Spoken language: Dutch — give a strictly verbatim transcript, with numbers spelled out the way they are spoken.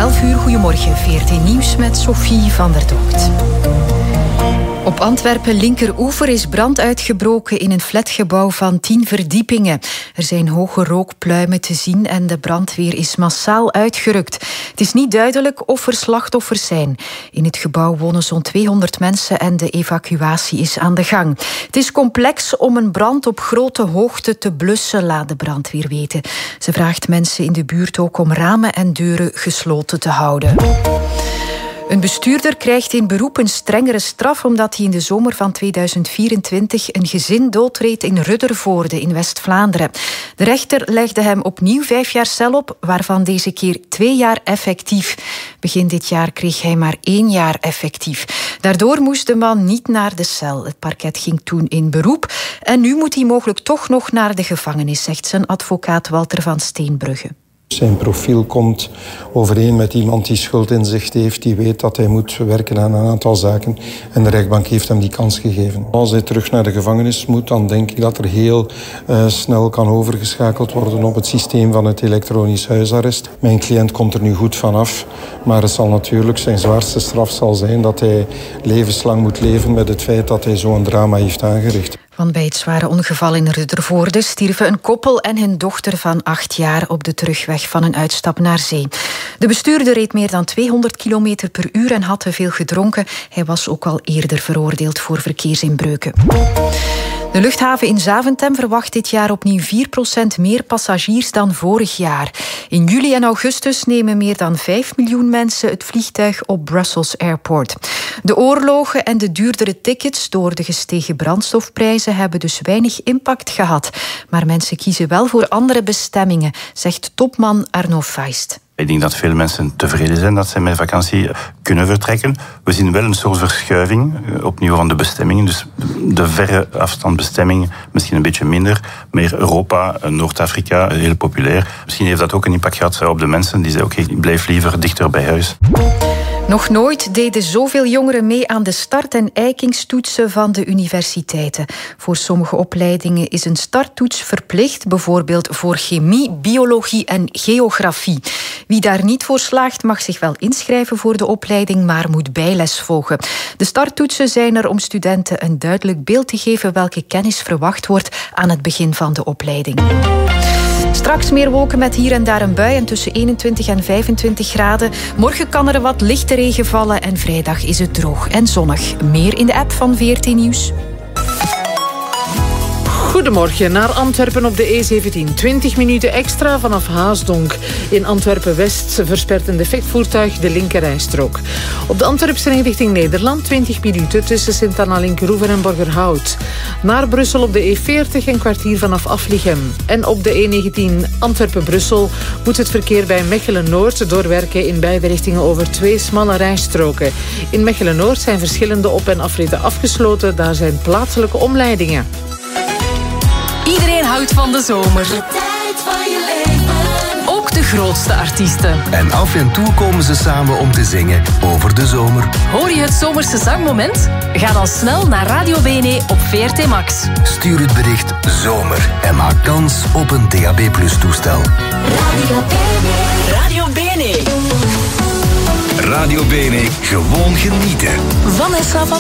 elf uur, goedemorgen. V R T Nieuws met Sophie van der Tocht. Op Antwerpen Linkeroever is brand uitgebroken in een flatgebouw van tien verdiepingen. Er zijn hoge rookpluimen te zien en de brandweer is massaal uitgerukt. Het is niet duidelijk of er slachtoffers zijn. In het gebouw wonen zo'n tweehonderd mensen en de evacuatie is aan de gang. Het is complex om een brand op grote hoogte te blussen, laat de brandweer weten. Ze vraagt mensen in de buurt ook om ramen en deuren gesloten te houden. Een bestuurder krijgt in beroep een strengere straf omdat hij in de zomer van tweeduizend vierentwintig een gezin doodreed in Ruddervoorde in West-Vlaanderen. De rechter legde hem opnieuw vijf jaar cel op, waarvan deze keer twee jaar effectief. Begin dit jaar kreeg hij maar één jaar effectief. Daardoor moest de man niet naar de cel. Het parket ging toen in beroep en nu moet hij mogelijk toch nog naar de gevangenis, zegt zijn advocaat Walter van Steenbrugge. Zijn profiel komt overeen met iemand die schuldinzicht heeft, die weet dat hij moet werken aan een aantal zaken. En de rechtbank heeft hem die kans gegeven. Als hij terug naar de gevangenis moet, dan denk ik dat er heel uh, snel kan overgeschakeld worden op het systeem van het elektronisch huisarrest. Mijn cliënt komt er nu goed vanaf, maar het zal natuurlijk zijn zwaarste straf zal zijn dat hij levenslang moet leven met het feit dat hij zo'n drama heeft aangericht. Want bij het zware ongeval in Ruddervoorde stierven een koppel en hun dochter van acht jaar op de terugweg van een uitstap naar zee. De bestuurder reed meer dan tweehonderd kilometer per uur en had te veel gedronken. Hij was ook al eerder veroordeeld voor verkeersinbreuken. De luchthaven in Zaventem verwacht dit jaar opnieuw vier procent meer passagiers dan vorig jaar. In juli en augustus nemen meer dan vijf miljoen mensen het vliegtuig op Brussels Airport. De oorlogen en de duurdere tickets door de gestegen brandstofprijzen hebben dus weinig impact gehad. Maar mensen kiezen wel voor andere bestemmingen, zegt topman Arno Feist. Ik denk dat veel mensen tevreden zijn dat ze met vakantie kunnen vertrekken. We zien wel een soort verschuiving, opnieuw van de bestemmingen. Dus de verre afstandbestemming misschien een beetje minder. Meer Europa, Noord-Afrika, heel populair. Misschien heeft dat ook een impact gehad op de mensen die zeggen, oké, okay, ik blijf liever dichter bij huis. Nog nooit deden zoveel jongeren mee aan de start- en eikingstoetsen van de universiteiten. Voor sommige opleidingen is een starttoets verplicht, bijvoorbeeld voor chemie, biologie en geografie. Wie daar niet voor slaagt mag zich wel inschrijven voor de opleiding, maar moet bijles volgen. De starttoetsen zijn er om studenten een duidelijk beeld te geven welke kennis verwacht wordt aan het begin van de opleiding. Straks meer wolken met hier en daar een bui en tussen eenentwintig en vijfentwintig graden. Morgen kan er wat lichte regen vallen en vrijdag is het droog en zonnig. Meer in de app van V R T Nieuws. Goedemorgen, naar Antwerpen op de E zeventien. twintig minuten extra vanaf Haasdonk. In Antwerpen-West verspert een defect voertuig de linkerrijstrook. Op de Antwerpse ring richting Nederland twintig minuten tussen Sint-Anna Linkeroever en Borgerhout. Naar Brussel op de E veertig een kwartier vanaf Aflichem. En op de E negentien Antwerpen-Brussel moet het verkeer bij Mechelen-Noord doorwerken in beide richtingen over twee smalle rijstroken. In Mechelen-Noord zijn verschillende op- en afritten afgesloten. Daar zijn plaatselijke omleidingen. Iedereen houdt van de zomer. De tijd van je leven. Ook de grootste artiesten. En af en toe komen ze samen om te zingen over de zomer. Hoor je het zomerse zangmoment? Ga dan snel naar Radio Bene op V R T Max. Stuur het bericht zomer en maak kans op een D A B plus toestel. Radio Bene. Radio Bene. Radio Bene, gewoon genieten. Vanessa van